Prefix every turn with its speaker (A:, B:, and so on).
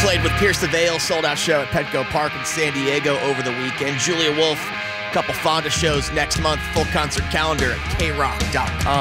A: Played with Pierce the Veil, sold-out show at Petco Park in San Diego over the weekend. Julia Wolf, a couple Fonda shows next month. Full concert calendar at krock.com.